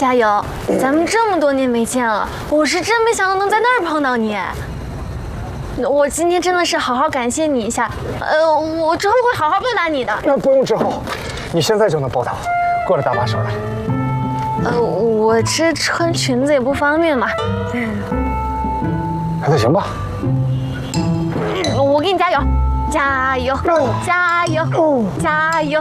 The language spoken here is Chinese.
加油！咱们这么多年没见了，我是真没想到能在那儿碰到你。我今天真的是好好感谢你一下，我之后会好好报答你的。 那不用之后，你现在就能报答我，过来搭把手来。 我这穿裙子也不方便嘛。 那行吧。 我给你加油，加油，加油，加油！